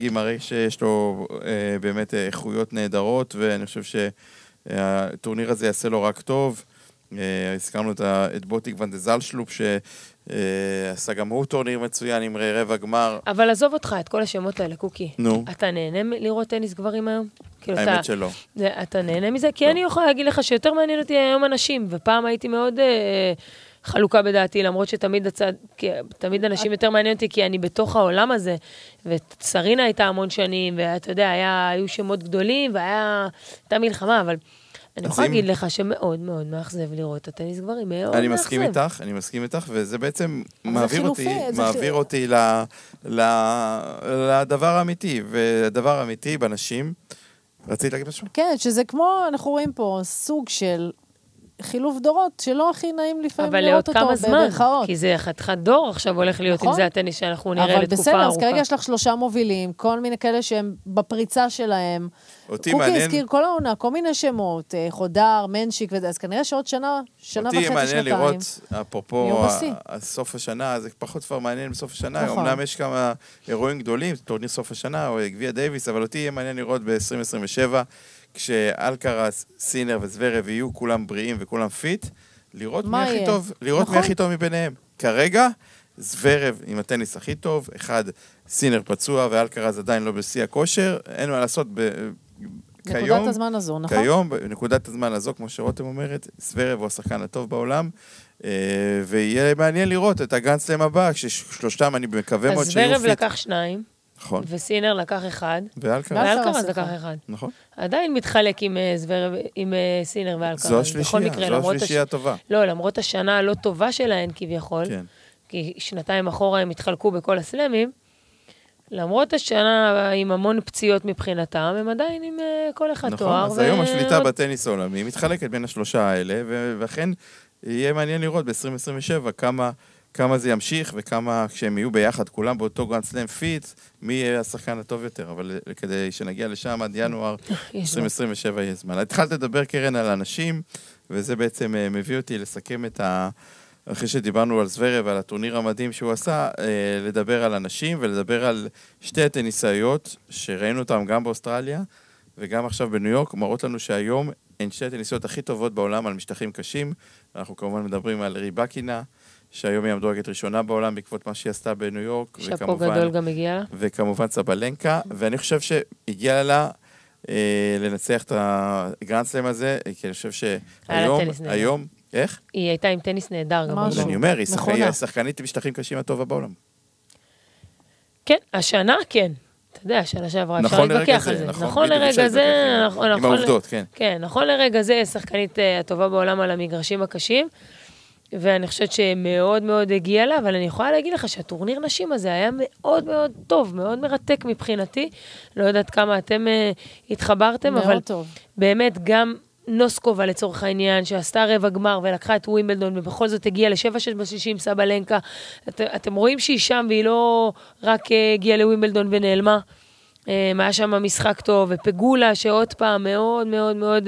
מראה שיש לו באמת איכויות נהדרות, ואני חושב שהטורניר הזה יעשה לו רק טוב. הזכרנו את בוטיק ונדזלשלופ, שעשה גם הוא טורניר מצוין עם רבע גמר. אבל עזוב אותך, את כל השמות האלה, קוקי. נו. אתה נהנה לראות טניס גברים היום? האמת שלא. אתה נהנה מזה? כי אני יכולה להגיד לך שיותר מעניין אותי היום אנשים, ופעם הייתי מאוד חלוקה בדעתי, למרות שתמיד אנשים יותר מעניין אותי, כי אני בתוך העולם הזה, וסרינה הייתה המון שנים, ואתה יודע, היו שמות גדולים, הייתה מלחמה, אבל אני יכולה להגיד לך שמאוד מאוד מאכזב לראות את הטניס גברים, מאוד מאכזב. אני מסכים איתך, וזה בעצם מעביר אותי לדבר האמיתי, והדבר האמיתי בנשים, רצית להגיד משהו? כן, שזה כמו, אנחנו רואים פה סוג של חילוף דורות, שלא הכי נעים לפעמים לראות אותו בברכאות. אבל לעוד כמה זמן, כי זה חתיכת דור עכשיו הולך להיות עם זה הטניס שאנחנו נראה לתקופה ארוכה. אבל בסדר, אז כרגע יש לך 3 מובילים, כל מיני כאלה שהם בפריצה שלהם. קוקי הזכיר כל העונה, כל מיני שמות, חודר, מנשיק וזה, אז כנראה שעוד שנה וחצי, אותי מעניין שנתיים. לראות, אפרופו סוף השנה, זה פחות כבר מעניין בסוף השנה, אמנם יש כמה אירועים גדולים, טורניר סוף השנה או גביע דייוויס, אבל אותי יהיה מעניין לראות ב-2027, כשאלקרס, סינר וזוורב יהיו כולם בריאים וכולם פיט, לראות מי הכי טוב, מי הכי טוב מביניהם. כרגע, זוורב עם הטניס הכי טוב, אחד סינר פצוע ואלקרס עדיין לא בשיא הכושר, אין מה לעשות נקודת הזמן הזו, נכון? כיום, בנקודת הזמן הזו, כמו שרותם אומרת, זוורב הוא השחקן הטוב בעולם, ויהיה מעניין לראות את הגרנד סלאם הבא, כששלושתם אני מקווה מאוד שיהיו פיט. אז זוורב לקח 2. נכון. וסינר לקח 1. ואלקרז לקח 1. נכון. עדיין מתחלק עם סינר ואלקרז. זו השלישייה הטובה. לא, למרות השנה הלא טובה שלהן כביכול, כי 2 אחורה הם התחלקו בכל הסלמים, למרות השנה עם המון פציעות מבחינתם, הם עדיין עם כל אחד תואר. נכון, אז היום השליטה בטניס העולמי מתחלקת בין השלושה האלה, ולכן יהיה מעניין לראות ב-2027 כמה זה ימשיך, וכמה כשהם יהיו ביחד, כולם באותו גרנד סלאם פיט, מי יהיה השחקן הטוב יותר, אבל כדי שנגיע לשם עד ינואר 2027 יהיה זמן. התחלת לדבר, קרן, על אנשים, וזה בעצם מביא אותי לסכם אחרי שדיברנו על זוורב ועל הטורניר המדהים שהוא עשה, לדבר על אנשים ולדבר על שתי הטניסאיות, שראינו אותם גם באוסטרליה, וגם עכשיו בניו יורק, מראות לנו שהיום הן שתי הטניסאיות הכי טובות בעולם על משטחים קשים. אנחנו כמובן מדברים על ריבקינה, שהיום היא המדורגת ראשונה בעולם בעקבות מה שהיא עשתה בניו יורק. שפו גדול גם הגיע לה. וכמובן סבלנקה, ואני חושב שהגיע לה לנצח את הגרנד סלאם הזה, כי אני חושב שהיום, איך? היא הייתה עם טניס נהדר גם. אני אומר, היא שחקנית עם משטחים קשים הטובה בעולם. כן, השנה כן. אתה יודע, השנה שעברה אפשר להתווכח על זה. נכון לרגע זה, עם העובדות, כן. כן, נכון לרגע זה, שחקנית הטובה בעולם על המגרשים הקשים, ואני חושבת שמאוד מאוד הגיע לה, אבל אני יכולה להגיד לך שהטורניר נשים הזה היה מאוד מאוד טוב, מאוד מרתק מבחינתי. לא יודעת כמה אתם התחברתם, אבל באמת גם נוסקובה לצורך העניין, שעשתה רבע גמר ולקחה את ווימבלדון, ובכל זאת הגיעה ל7-6 בשישים, סבלנקה. אתם רואים שהיא שם, והיא לא רק הגיעה לווימבלדון ונעלמה. היה שם משחק טוב, ופגולה שעוד פעם מאוד מאוד מאוד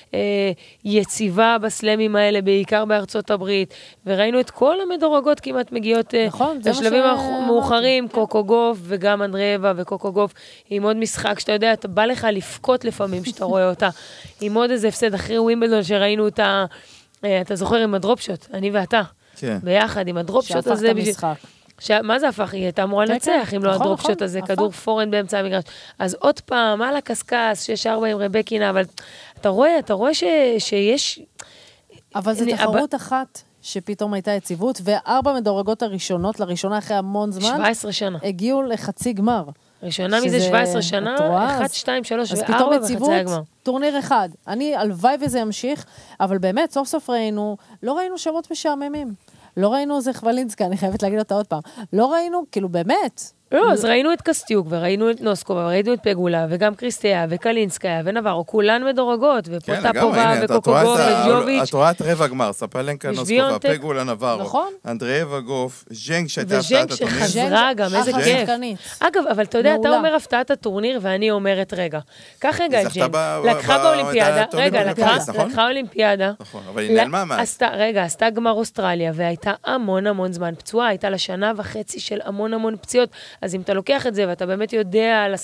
יציבה בסלמים האלה, בעיקר בארצות הברית, וראינו את כל המדורגות כמעט מגיעות לשלבים המאוחרים, קוקו גוף וגם אנדריאבה וקוקו גוף, עם עוד משחק שאתה יודע, אתה בא לך לפקוט לפעמים שאתה רואה אותה, עם עוד איזה הפסד אחרי ווימבלדון שראינו אותה, אתה זוכר עם הדרופשוט, אני ואתה, ביחד עם הדרופשוט הזה, מה זה הפך? היא הייתה אמורה לנצח, אם לא הדרופשוט הזה, כדור פורן באמצע המגרש. אז עוד פעם, על הקסקס, 6-4 עם רבקינה, אבל אתה רואה שיש... אבל זו תחרות אחת שפתאום הייתה יציבות, ו4 מדורגות הראשונות, לראשונה אחרי המון זמן, 17 שנה. הגיעו לחצי גמר. ראשונה מזה 17 שנה, 1, 2, 3 ו-4 בחצי הגמר. טורניר אחד. הלוואי וזה ימשיך, אבל באמת, סוף סוף לא ראינו שמות משעממים. לא ראינו זה חבלינסקה, אני חייבת להגיד אותה עוד פעם. לא ראינו, כאילו באמת. לא, אז ראינו את קסטיוק, וראינו את נוסקובה, וראינו את פגולה, וגם קריסטיה, וקלינסקיה, ונברו, כולן מדורגות, ופוטפובה, וקוקוגו, וג'וביץ'. את רואה את רבע גמר, ספלנקה, נוסקובה, פגולה, נברו, אנדריאבה גוף, ז'נג שהייתה הפתעת הטורניר. וז'נג שחזרה גם, איזה כיף. אגב, אבל אתה יודע, אתה אומר הפתעת הטורניר, ואני אומרת, רגע, קח רגע את ז'נג, לקחה באולימפיאדה, לקחה אולימפיאדה, רגע, עשתה גמר אוסטרליה, והייתה המון זמן פצועה, הייתה לה 1.5 שנה של המון פציעות, אז אם אתה לוקח את זה ואתה באמת יודע